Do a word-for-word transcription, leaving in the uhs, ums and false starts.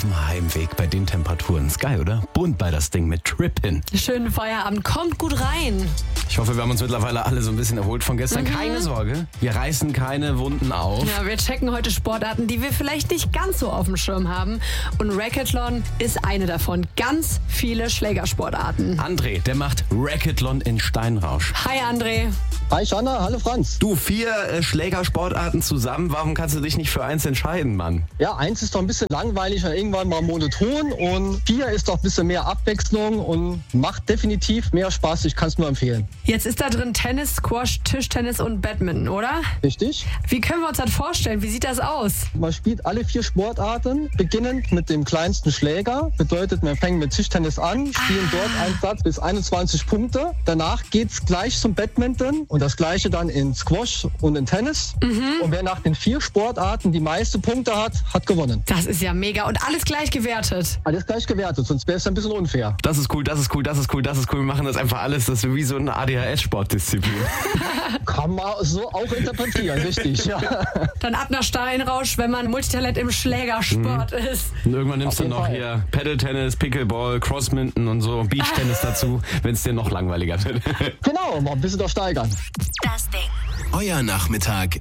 dem Heimweg bei den Temperaturen. Ist geil, oder? Bunt bei das Ding mit Trippin. Schönen Feierabend, kommt gut rein. Ich hoffe, wir haben uns mittlerweile alle so ein bisschen erholt von gestern. Mhm. Keine Sorge, wir reißen keine Wunden auf. Ja, wir checken heute Sportarten, die wir vielleicht nicht ganz so auf dem Schirm haben. Und Racathlon ist eine davon. Ganz viele Schlägersportarten. André, der macht Racathlon in Steinrausch. Hi André. Hi Shanna, hallo Franz. Du, vier äh, Schlägersportarten zusammen, warum kannst du dich nicht für eins entscheiden, Mann? Ja, eins ist doch ein bisschen langweilig und irgendwann mal monoton und vier ist doch ein bisschen mehr Abwechslung und macht definitiv mehr Spaß. Ich kann es nur empfehlen. Jetzt ist da drin Tennis, Squash, Tischtennis und Badminton, oder? Richtig. Wie können wir uns das vorstellen? Wie sieht das aus? Man spielt alle vier Sportarten, beginnend mit dem kleinsten Schläger. Bedeutet, wir fangen mit Tischtennis an, spielen ah. dort einen Satz bis einundzwanzig Punkte. Danach geht's gleich zum Badminton und das gleiche dann in Squash und in Tennis. Mhm. Und wer nach den vier Sportarten die meisten Punkte hat, hat gewonnen. Das ist ja mega. Und alles gleich gewertet? Alles gleich gewertet, sonst wäre es ein bisschen unfair. Das ist cool, das ist cool, das ist cool, das ist cool. Wir machen das einfach alles. Das ist wie so eine A D H S-Sportdisziplin. Kann man so auch interpretieren, richtig. Ja. Dann ab nach Steinrausch, wenn man Multitalent im Schlägersport mhm. ist. Und irgendwann nimmst du noch Fall. hier Paddle-Tennis, Pickleball, Crossminton und so, Beach-Tennis dazu, wenn es dir noch langweiliger wird. Genau, mal ein bisschen doch steigern. Das Ding. Euer Nachmittag